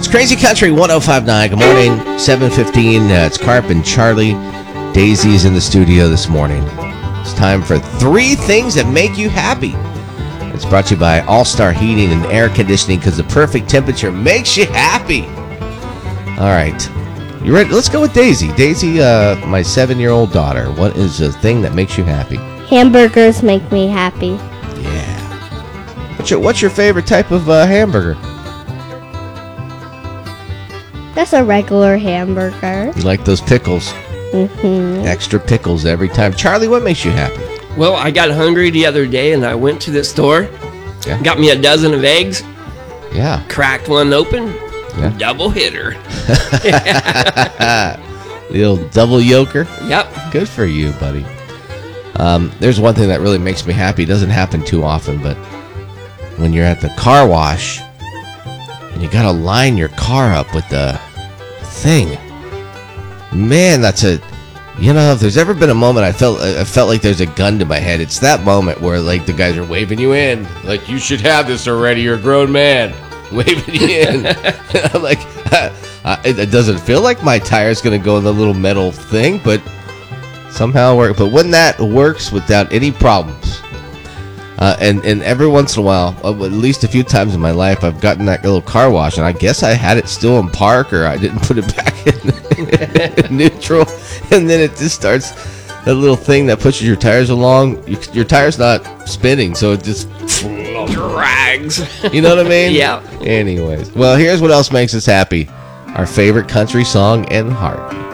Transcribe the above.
Crazy Country 105.9. Good morning, 7:15. It's Carp and Charlie. Daisy's in the studio this morning. It's time for 3 things that make you happy. It's brought to you by All-Star Heating and Air Conditioning, because the perfect temperature makes you happy. All right. You ready? Let's go with Daisy. Daisy, my 7-year-old daughter. What is the thing that makes you happy? Hamburgers make me happy. Yeah. What's your favorite type of hamburger? That's a regular hamburger. You like those pickles? Mm-hmm. Extra pickles every time. Charlie, what makes you happy? Well, I got hungry the other day and I went to the store. Yeah. Got me a dozen of eggs. Yeah. Cracked one open. Yeah. Double hitter. The old double yoker. Yep. Good for you, buddy. There's one thing that really makes me happy. It doesn't happen too often, but when you're at the car wash and you gotta line your car up with the thing, man, if there's ever been a moment I felt like there's a gun to my head, it's that moment where like the guys are waving you in, like you should have this already. You're a grown man, waving you in. I'm like, it doesn't feel like my tire's gonna go in the little metal thing, but somehow work. But when that works without any problems. And every once in a while, at least a few times in my life, I've gotten that little car wash, and I guess I had it still in park, or I didn't put it back in neutral, and then it just starts, that little thing that pushes your tires along. Your tire's not spinning, so it just drags. You know what I mean? Yeah. Anyways, well, here's what else makes us happy. Our favorite country song and heart.